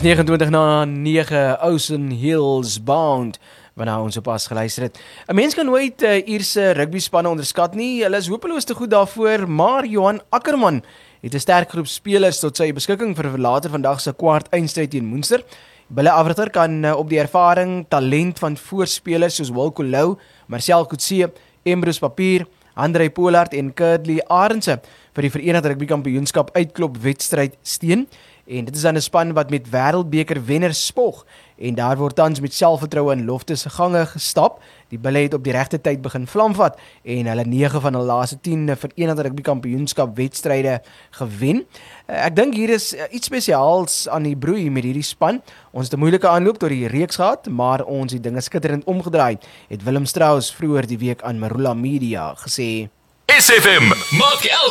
29:09, Ocean Hills Bound, waarna ons pas geluister het. 'n Mens kan nooit Ierse rugbyspanne onderskat nie, hulle is hopeloos te goed daarvoor, maar Johan Ackerman het 'n sterk groep spelers tot sy beskikking vir later vandag se kwart eindstryd teen Munster. Bulle Afrigter kan op die ervaring, talent van voorspelers soos Will Kolou, Marcel Coetzee, Embrus Papier, Andrei Pollard en Kudley Arendse vir die Verenigde Rugby Kampioenskap uitklop wedstryd steun. En dit is dan 'n span wat met wêreldbeker wenner spog en daar word tans met selfvertroue en lofte se gange gestap. Die Bulle het op die regte tyd begin vlamvat en hulle 9 van hul laaste 10 Verenigde Rugby Kampioenskap wedstryde gewen. Ek dink hier is iets spesiaals aan die broei met hierdie span. Ons het 'n moeilike aanloop tot die reeks gehad, maar ons het dinge skitterend omgedraai, het Willem Strauss vroeër die week aan Marula Media gesê. SFM maak elke